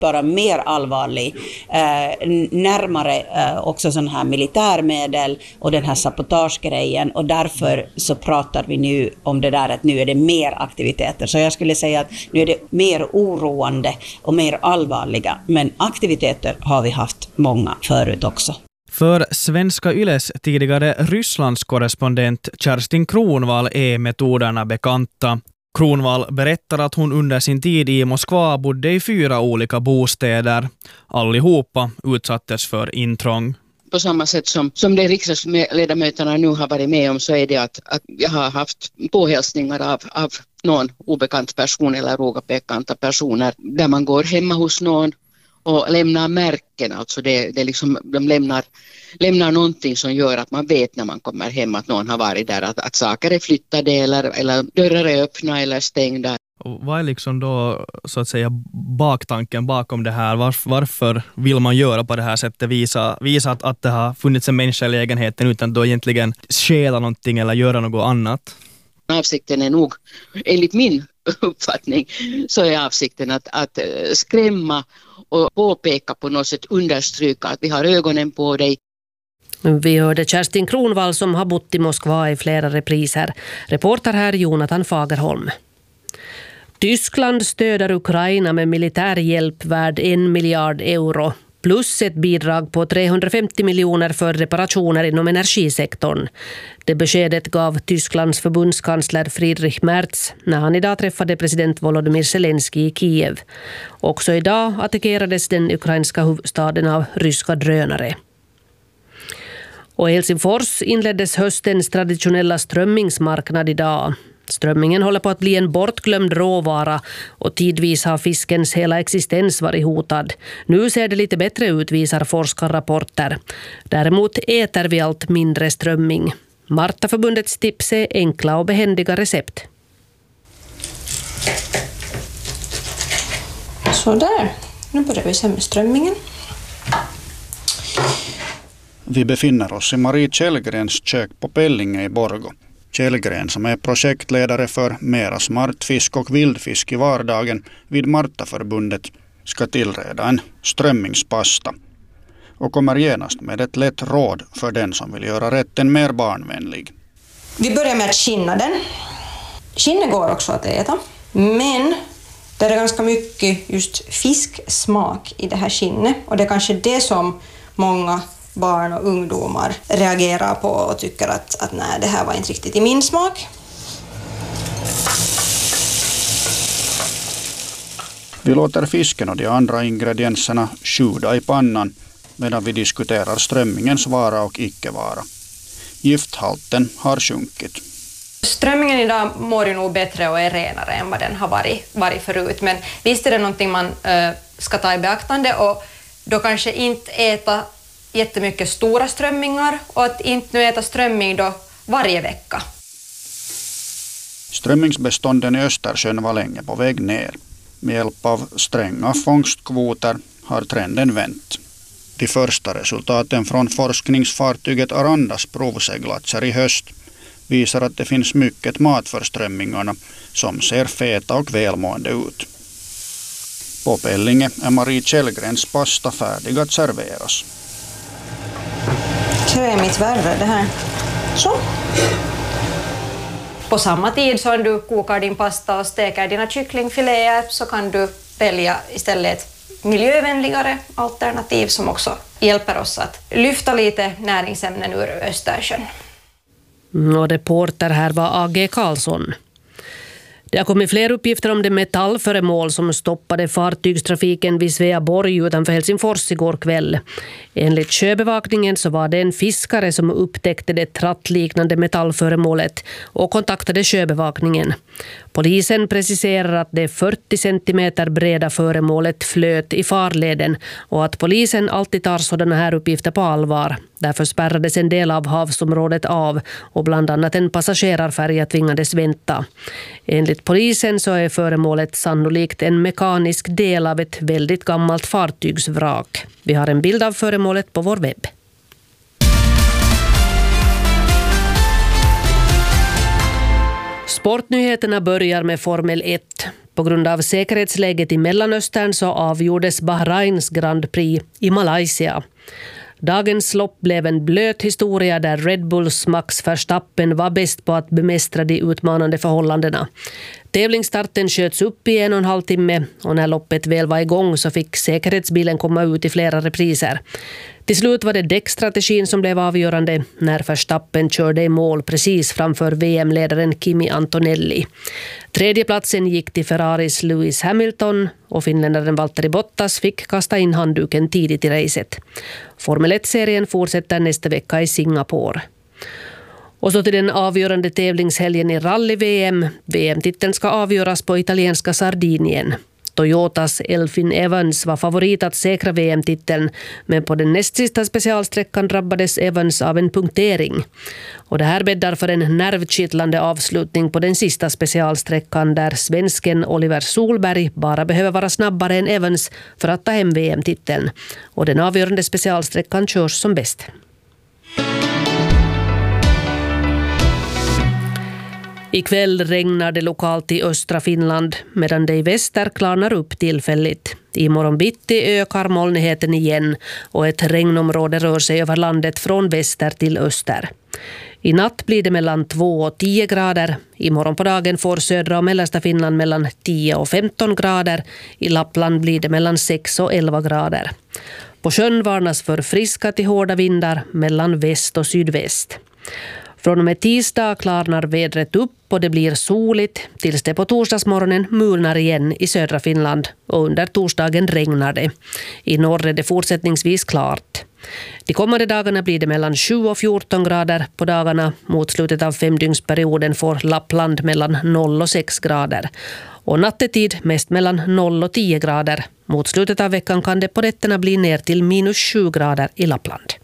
bara mer allvarlig, närmare också sån här militärmedel och den här sabotagegrejen, och därför så pratar vi nu om det där att nu är det mer aktiviteter. Så jag skulle säga att nu är det mer oroande och mer allvarliga, men aktiviteter har vi haft många förut också. För Svenska Yles tidigare Rysslandskorrespondent Kerstin Kronvall är metoderna bekanta. Kronvall berättar att hon under sin tid i Moskva bodde i 4 olika bostäder. Allihopa utsattes för intrång. På samma sätt som de riksdagsledamöterna nu har varit med om, så är det att jag har haft påhälsningar av någon obekant person eller rågabekanta personer där man går hemma hos någon och lämnar märken. Alltså det liksom, de lämnar någonting som gör att man vet när man kommer hem att någon har varit där, att saker är flyttade eller dörrar är öppna eller stängda. Och vad är liksom då så att säga baktanken bakom det här? Varför vill man göra på det här sättet? Visa att det har funnits en människa i lägenheten utan då egentligen stjäla någonting eller göra något annat? Avsikten är nog, enligt min uppfattning, så är avsikten att skrämma och påpeka på något sätt, understryka att vi har ögonen på dig. Vi hörde Kerstin Kronvall som har bott i Moskva i flera repriser. Reporter här Jonathan Fagerholm. Tyskland stöder Ukraina med militärhjälp värd 1 miljard euro plus ett bidrag på 350 miljoner för reparationer inom energisektorn. Det beskedet gav Tysklands förbundskansler Friedrich Merz när han idag träffade president Volodymyr Zelensky i Kiev. Också idag attackerades den ukrainska huvudstaden av ryska drönare. Och i Helsingfors inleddes höstens traditionella strömmingsmarknad idag. Strömmingen håller på att bli en bortglömd råvara och tidvis har fiskens hela existens varit hotad. Nu ser det lite bättre ut, visar forskarrapporter. Däremot äter vi allt mindre strömming. Martaförbundets tips är enkla och behändiga recept. Så där, nu börjar vi se med strömmingen. Vi befinner oss i Marie Källgrens kök på Pellinge i Borgå. Källgren, som är projektledare för Mera smartfisk och vildfisk i vardagen vid Martaförbundet, ska tillreda en strömmingspasta och kommer genast med ett lätt råd för den som vill göra rätten mer barnvänlig. Vi börjar med att skinna den. Skinnet går också att äta, men det är ganska mycket just fisksmak i det här skinnet, och det är kanske det som många barn och ungdomar reagerar på och tycker att nej, det här var inte riktigt i min smak. Vi låter fisken och de andra ingredienserna sjuda i pannan medan vi diskuterar strömmingens vara och icke-vara. Gifthalten har sjunkit. Strömmingen idag mår ju nog bättre och är renare än vad den har varit förut, men visst är det någonting man ska ta i beaktande, och då kanske inte äta jättemycket stora strömmingar och att inte nu äta strömming då varje vecka. Strömmingsbestånden i Östersjön var länge på väg ner. Med hjälp av stränga fångstkvoter har trenden vänt. De första resultaten från forskningsfartyget Arandas provseglatser i höst visar att det finns mycket mat för strömmingarna som ser feta och välmående ut. På Pellinge är Marie Källgrens pasta färdig att serveras. Krämigt värre det här. Så. På samma tid som du kokar din pasta och steker dina kycklingfiléer så kan du välja istället ett miljövänligare alternativ som också hjälper oss att lyfta lite näringsämnen ur Östersjön. Och reporter här var A.G. Karlsson. Det har kommit fler uppgifter om det metallföremål som stoppade fartygstrafiken vid Sveaborg utanför Helsingfors igår kväll. Enligt sjöbevakningen så var det en fiskare som upptäckte det trattliknande metallföremålet och kontaktade sjöbevakningen. Polisen preciserar att det 40 centimeter breda föremålet flöt i farleden och att polisen alltid tar sådana här uppgifter på allvar. Därför spärrades en del av havsområdet av och bland annat en passagerarfärja tvingades vänta. Enligt polisen så är föremålet sannolikt en mekanisk del av ett väldigt gammalt fartygsvrak. Vi har en bild av föremålet på vår webb. Sportnyheterna börjar med Formel 1. På grund av säkerhetsläget i Mellanöstern så avgjordes Bahrains Grand Prix i Malaysia. Dagens lopp blev en blöt historia där Red Bulls Max Verstappen var bäst på att bemästra de utmanande förhållandena. Tävlingsstarten sköts upp i 1,5 timme och när loppet väl var igång så fick säkerhetsbilen komma ut i flera repriser. Till slut var det däckstrategin som blev avgörande när Verstappen körde i mål precis framför VM-ledaren Kimi Antonelli. Tredje platsen gick till Ferraris Lewis Hamilton och finländaren Valtteri Bottas fick kasta in handduken tidigt i racet. Formel 1-serien fortsätter nästa vecka i Singapore. Och så till den avgörande tävlingshelgen i rally-VM. VM-titeln ska avgöras på italienska Sardinien. Toyotas Elfyn Evans var favorit att säkra VM-titeln, men på den näst sista specialsträckan drabbades Evans av en punktering. Och det här bäddar för en nervkittlande avslutning på den sista specialsträckan där svensken Oliver Solberg bara behöver vara snabbare än Evans för att ta hem VM-titeln. Och den avgörande specialsträckan körs som bäst. Ikväll regnar det lokalt i östra Finland medan det i väster klarnar upp tillfälligt. I morgon bitti ökar molnigheten igen och ett regnområde rör sig över landet från väster till öster. I natt blir det mellan 2 och 10 grader. I morgon på dagen får södra och mellersta Finland mellan 10 och 15 grader. I Lappland blir det mellan 6 och 11 grader. På sjön varnas för friska till hårda vindar mellan väst och sydväst. Från och med tisdag klarnar vädret upp och det blir soligt tills det på torsdagsmorgonen mulnar igen i södra Finland och under torsdagen regnar det. I norr är det fortsättningsvis klart. De kommande dagarna blir det mellan 7 och 14 grader på dagarna. Mot slutet av 5-dygnsperioden får Lappland mellan 0 och 6 grader. Och nattetid mest mellan 0 och 10 grader. Mot slutet av veckan kan det på nätterna bli ner till -7 grader i Lappland.